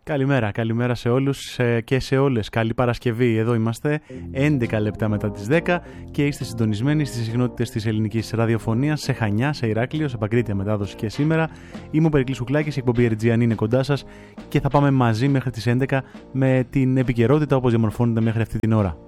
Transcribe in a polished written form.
Καλημέρα σε όλους και σε όλες. Καλή Παρασκευή, εδώ είμαστε 11 λεπτά μετά τις 10 και είστε συντονισμένοι στις συχνότητες της ελληνικής ραδιοφωνίας σε Χανιά, σε Ηράκλειο, σε Παγκρίτια μετάδοση και σήμερα. Είμαι ο Περικλής Κουκλάκης, η εκπομπή Ερτζιανή είναι κοντά σας και θα πάμε μαζί μέχρι τις 11 με την επικαιρότητα όπως διαμορφώνεται μέχρι αυτή την ώρα.